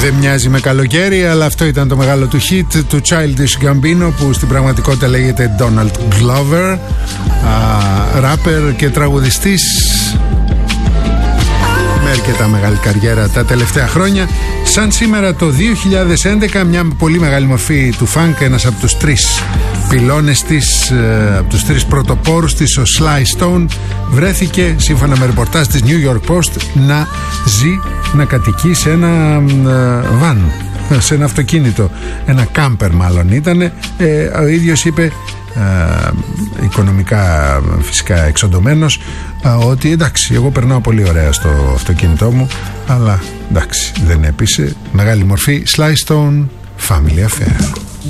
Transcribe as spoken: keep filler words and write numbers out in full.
Δεν μοιάζει με καλοκαίρι, αλλά αυτό ήταν το μεγάλο του hit του Childish Gambino, που στην πραγματικότητα λέγεται Donald Glover, ράπερ και τραγουδιστής με αρκετά μεγάλη καριέρα τα τελευταία χρόνια. Σαν σήμερα το δύο χιλιάδες έντεκα, μια πολύ μεγάλη μορφή του funk, ένας από τους τρεις πυλώνες της, από τους τρεις πρωτοπόρους της, ο Sly Stone, βρέθηκε σύμφωνα με ρεπορτάζ της New York Post να ζει, να κατοικεί σε ένα βαν, σε ένα αυτοκίνητο, ένα κάμπερ μάλλον ήταν. ε, ο ίδιος είπε, ε, οικονομικά φυσικά εξοντωμένος, ε, ότι εντάξει, εγώ περνάω πολύ ωραία στο αυτοκίνητό μου, αλλά εντάξει, δεν έπεισε. Μεγάλη μορφή, Sly Stone, Family Affair.